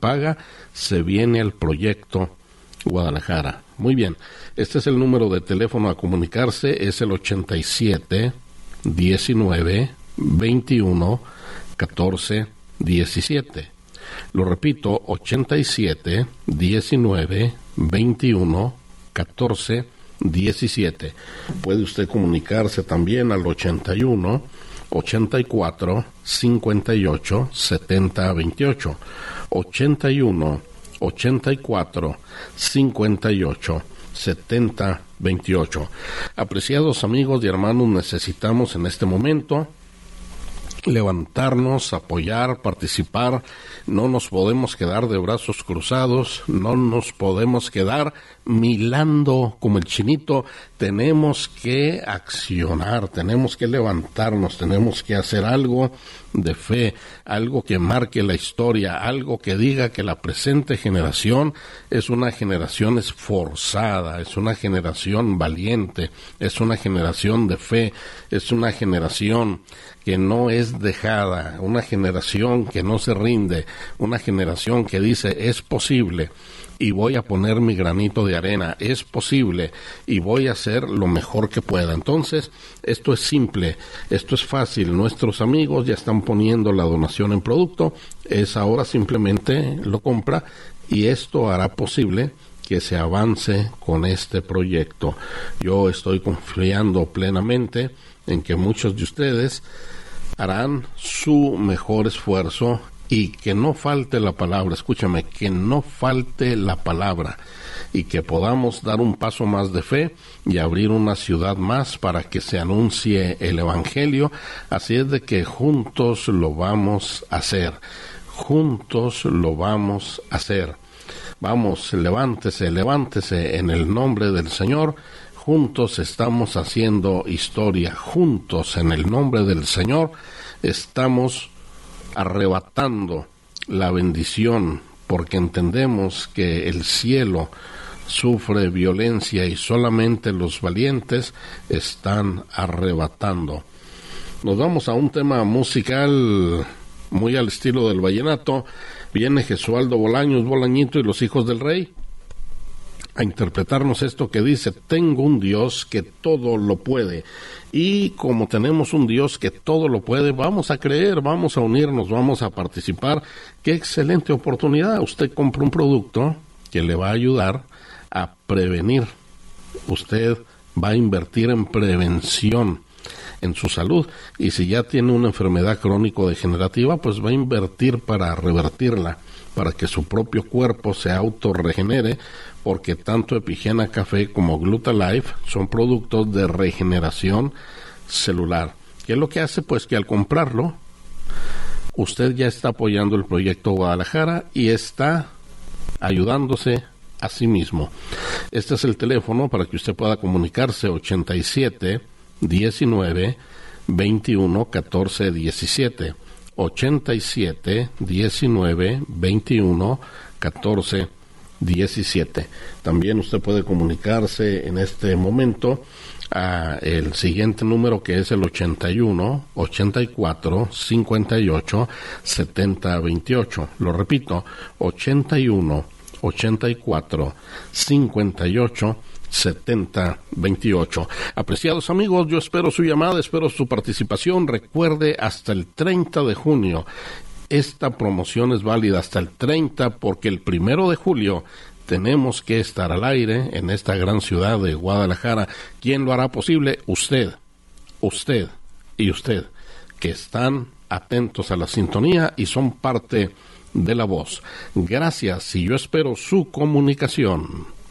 paga, se viene al proyecto Guadalajara. Muy bien, este es el número de teléfono a comunicarse, es el 87 19 21 14 17. Lo repito, 87 19 21 14 17. Puede usted comunicarse también al 81 84 58 70 28. 81 84 58 70 28. Apreciados amigos y hermanos, necesitamos en este momento levantarnos, apoyar, participar. No nos podemos quedar de brazos cruzados, no nos podemos quedar milando como el chinito. Tenemos que accionar, tenemos que levantarnos, tenemos que hacer algo de fe, algo que marque la historia, algo que diga que la presente generación es una generación esforzada, es una generación valiente, es una generación de fe, es una generación que no es dejada, una generación que no se rinde, una generación que dice es posible y voy a poner mi granito de arena, es posible y voy a hacer lo mejor que pueda. Entonces, esto es simple, esto es fácil, nuestros amigos ya están poniendo la donación en producto, es ahora simplemente lo compra y esto hará posible que se avance con este proyecto. Yo estoy confiando plenamente en que muchos de ustedes harán su mejor esfuerzo y que no falte la palabra, escúchame, que no falte la palabra y que podamos dar un paso más de fe y abrir una ciudad más para que se anuncie el Evangelio. Así es de que juntos lo vamos a hacer, juntos lo vamos a hacer. Vamos, levántese, levántese en el nombre del Señor. Juntos estamos haciendo historia, juntos en el nombre del Señor estamos arrebatando la bendición, porque entendemos que el cielo sufre violencia y solamente los valientes están arrebatando. Nos vamos a un tema musical muy al estilo del vallenato. Viene Jesualdo Bolaños, Bolañito y los Hijos del Rey a interpretarnos esto que dice: tengo un Dios que todo lo puede. Y como tenemos un Dios que todo lo puede, vamos a creer, vamos a unirnos, vamos a participar. ¡Qué excelente oportunidad! Usted compra un producto que le va a ayudar a prevenir. Usted va a invertir en prevención, en su salud, y si ya tiene una enfermedad crónico-degenerativa, pues va a invertir para revertirla, para que su propio cuerpo se autorregenere, porque tanto Epigena Café como Glutalife son productos de regeneración celular. ¿Qué es lo que hace? Pues que al comprarlo, usted ya está apoyando el proyecto Guadalajara y está ayudándose a sí mismo. Este es el teléfono para que usted pueda comunicarse: 87 19 21 14 17. 87 19 21 14 17. También usted puede comunicarse en este momento a el siguiente número, que es el 81 84 58 70 28. Lo repito, 81 84 58 70 28. Apreciados amigos, yo espero su llamada, espero su participación. Recuerde, hasta el 30 de junio esta promoción es válida, hasta el 30, porque el 1 de julio tenemos que estar al aire en esta gran ciudad de Guadalajara. ¿Quién lo hará posible? Usted y usted, que están atentos a la sintonía y son parte de La Voz. Gracias, y yo espero su comunicación.